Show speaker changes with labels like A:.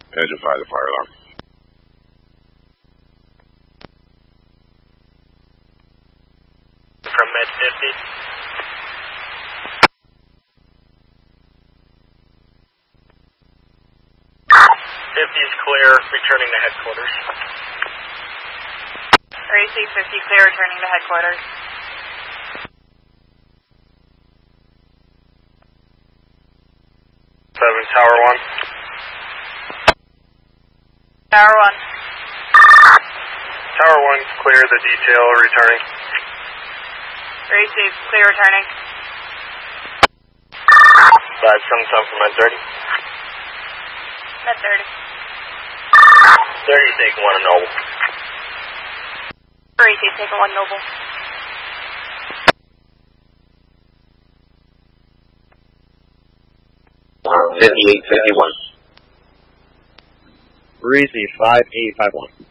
A: Engine 5, the fire alarm.
B: From Med 50. Is clear, returning to headquarters.
C: RAC 50 clear, returning to headquarters.
B: Tower 1.
C: Tower 1.
B: Tower 1, clear, the detail, returning.
C: RAC clear, returning.
B: 577 from Med 30.
C: Med 30.
B: 30 taking 1 Noble.
C: RAC taking 1 Noble.
D: 5851.
E: Breezy 5851.